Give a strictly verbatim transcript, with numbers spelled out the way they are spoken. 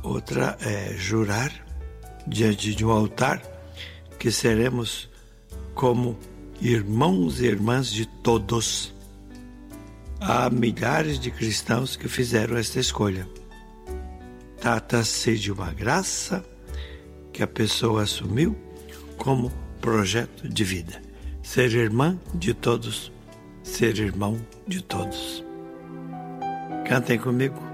Outra é jurar diante de um altar que seremos como irmãos e irmãs de todos. Há milhares de cristãos que fizeram esta escolha. Trata-se de uma graça que a pessoa assumiu como projeto de vida. Ser irmã de todos, ser irmão de todos. Cantem comigo.